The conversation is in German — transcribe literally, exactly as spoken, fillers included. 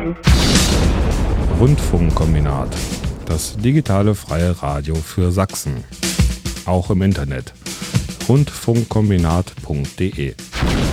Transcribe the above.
Rundfunkkombinat. Das digitale freie Radio für Sachsen. Auch im Internet. rundfunkkombinat punkt de